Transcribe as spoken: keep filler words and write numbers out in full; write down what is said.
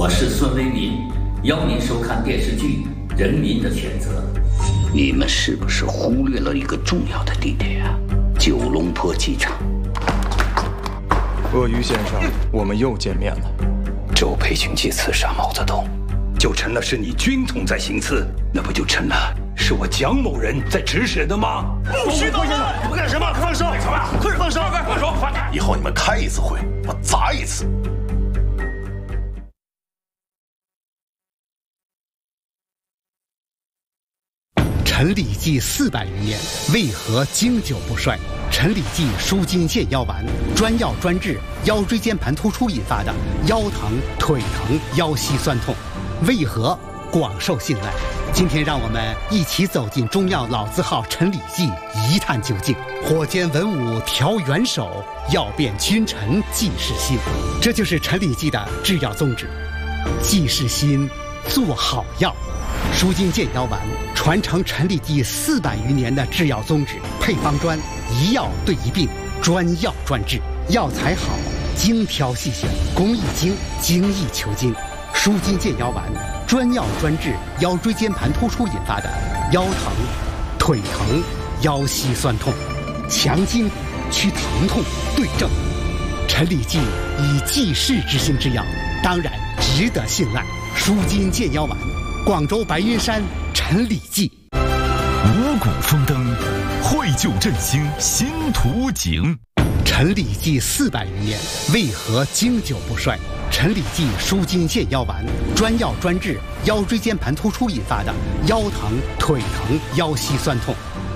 我是孙为民，邀您收看电视剧《人民的选择》。 你们是不是忽略了一个重要的地点啊？九龙坡机场。 鳄鱼先生，我们又见面了。 周培群去刺杀毛泽东，就成了是你军统在行刺，那不就成了是我蒋某人在指使的吗？ 不许动！你们干什么？放手！干什么？快放手！快放手！快点！以后你们开一次会，我砸一次。 陈李济四百余年，为何经久不衰？陈李济舒筋健腰丸，专药专治腰椎间盘突出引发的腰疼、腿疼、腰膝酸痛，为何广受信赖？今天让我们一起走进中药老字号陈李济，一探究竟。火煎文武调元首，药变君臣济世心。这就是陈李济的制药宗旨：济世心，做好药。舒筋健腰丸传承陈李济四百余年的制药宗旨，配方专，一药对一病，专药专治，药材好，精挑细选，工艺精，精益求精。舒筋健腰丸专药专治腰椎间盘突出引发的腰疼、腿疼、腰膝酸痛，强筋祛疼痛，对症。陈李济以济世之心之药，当然值得信赖。舒筋健腰丸，广州白云山陈李济。 五谷丰登，绘就振兴新图景。 陈李济四百余年，为何经久不衰？陈李济舒筋健腰丸，专药专治腰椎间盘突出引发的腰疼、腿疼、腰膝酸痛，